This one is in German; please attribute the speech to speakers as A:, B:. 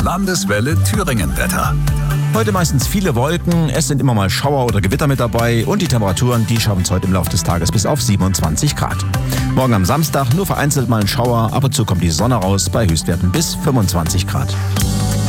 A: Landeswelle Thüringen Wetter.
B: Heute meistens viele Wolken, es sind immer mal Schauer oder Gewitter mit dabei und die Temperaturen, die schaffen es heute im Laufe des Tages bis auf 27 Grad. Morgen am Samstag nur vereinzelt mal ein Schauer, ab und zu kommt die Sonne raus bei Höchstwerten bis 25 Grad.